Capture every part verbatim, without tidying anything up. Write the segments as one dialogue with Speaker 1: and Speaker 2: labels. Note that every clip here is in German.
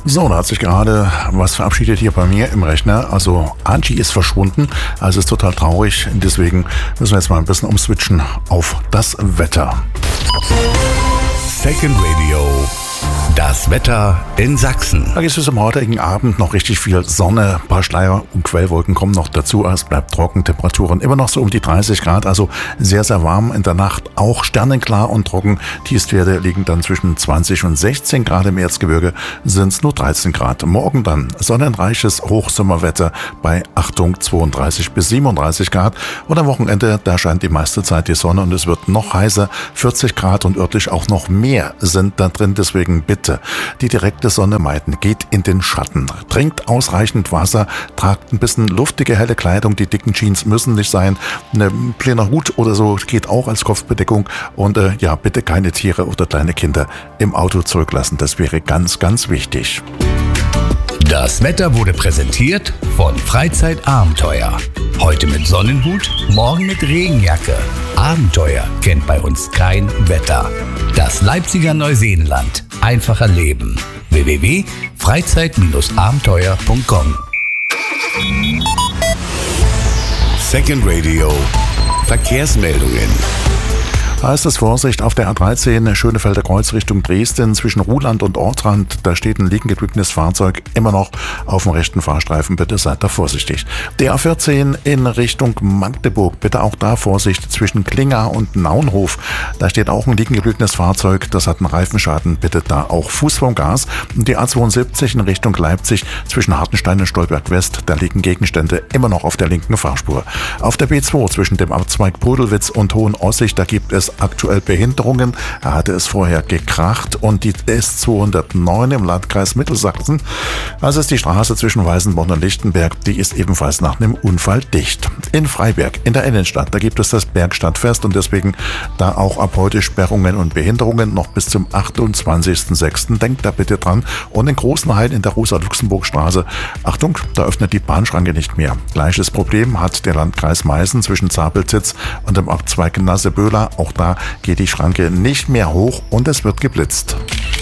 Speaker 1: So, da hat sich gerade was verabschiedet hier bei mir im Rechner. Also Angie ist verschwunden, also ist total traurig. Deswegen müssen wir jetzt mal ein bisschen umswitchen auf das Wetter.
Speaker 2: Second Radio. Das Wetter in Sachsen.
Speaker 1: Da gibt es am heutigen Abend noch richtig viel Sonne. Ein paar Schleier und Quellwolken kommen noch dazu. Es bleibt trocken, Temperaturen immer noch so um die dreißig Grad. Also sehr, sehr warm in der Nacht. Auch sternenklar und trocken. Tiefstwerte liegen dann zwischen zwanzig und sechzehn Grad. Im Erzgebirge sind es nur dreizehn Grad. Morgen dann sonnenreiches Hochsommerwetter bei Achtung zweiunddreißig bis siebenunddreißig Grad. Und am Wochenende, da scheint die meiste Zeit die Sonne und es wird noch heißer. vierzig Grad und örtlich auch noch mehr sind da drin. Deswegen bitte die direkte Sonne meiden, geht in den Schatten, trinkt ausreichend Wasser, tragt ein bisschen luftige, helle Kleidung, die dicken Jeans müssen nicht sein, ein kleiner Hut oder so geht auch als Kopfbedeckung und äh, ja, bitte keine Tiere oder kleine Kinder im Auto zurücklassen, das wäre ganz, ganz wichtig.
Speaker 2: Das Wetter wurde präsentiert von Freizeitabenteuer. Heute mit Sonnenhut, morgen mit Regenjacke. Abenteuer kennt bei uns kein Wetter. Das Leipziger Neuseenland. Einfacher Leben. w w w punkt freizeit abenteuer punkt com. Second Radio. Verkehrsmeldungen.
Speaker 1: Heißt es Vorsicht auf der A dreizehn, Schönefelder Kreuz Richtung Dresden zwischen Ruhland und Ortrand. Da steht ein liegen gebliebenes Fahrzeug immer noch auf dem rechten Fahrstreifen. Bitte seid da vorsichtig. Der A vierzehn in Richtung Magdeburg. Bitte auch da Vorsicht zwischen Klinga und Naunhof. Da steht auch ein liegen gebliebenes Fahrzeug. Das hat einen Reifenschaden. Bitte da auch Fuß vom Gas. Und die A zweiundsiebzig in Richtung Leipzig zwischen Hartenstein und Stolberg West. Da liegen Gegenstände immer noch auf der linken Fahrspur. Auf der B zwei zwischen dem Abzweig Podelwitz und Hohenossig. Da gibt es aktuell Behinderungen. Er hatte es vorher gekracht und die S zweihundertneun im Landkreis Mittelsachsen. Also ist die Straße zwischen Weißenborn und Lichtenberg, die ist ebenfalls nach einem Unfall dicht. In Freiberg, in der Innenstadt, da gibt es das Bergstadtfest und deswegen da auch ab heute Sperrungen und Behinderungen noch bis zum achtundzwanzigsten sechsten Denkt da bitte dran. Und in Großenhain in der Rosa-Luxemburg-Straße, Achtung, da öffnet die Bahnschranke nicht mehr. Gleiches Problem hat der Landkreis Meißen zwischen Zabelzitz und dem Abzweig Nasseböhler. Auch da geht die Schranke nicht mehr hoch und es wird geblitzt.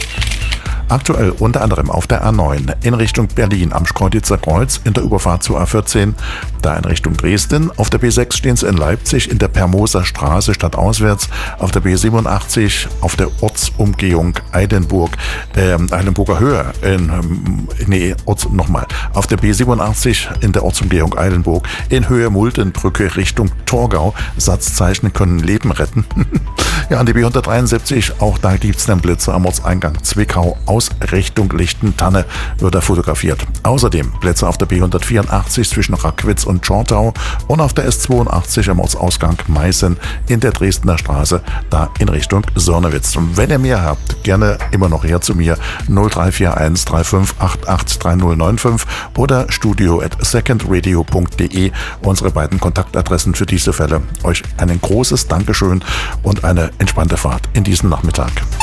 Speaker 1: Aktuell unter anderem auf der A neun in Richtung Berlin am Schkeuditzer Kreuz in der Überfahrt zur A vierzehn, da in Richtung Dresden. Auf der B sechs stehen sie in Leipzig in der Permoser Straße stadtauswärts. Auf der B siebenundachtzig auf der Ortsumgehung Eilenburg, äh, Eilenburger Höhe, in, ähm, nee, Orts, nochmal. Auf der B siebenundachtzig in der Ortsumgehung Eilenburg in Höhe Muldenbrücke Richtung Torgau. Satzzeichen können Leben retten. Ja, an die B hundertdreiundsiebzig, auch da gibt es einen Blitzer am Ortseingang Zwickau aus Richtung Lichtentanne wird er fotografiert. Außerdem Blitzer auf der B hundertvierundachtzig zwischen Rackwitz und Schortau und auf der S zweiundachtzig am Ortsausgang Meißen in der Dresdner Straße, da in Richtung Sörnewitz. Und wenn ihr mehr habt, gerne immer noch her zu mir null drei vier eins drei fünf acht acht drei null neun fünf oder studio at secondradio punkt de, unsere beiden Kontaktadressen für diese Fälle. Euch ein großes Dankeschön und eine entspannte Fahrt in diesem Nachmittag.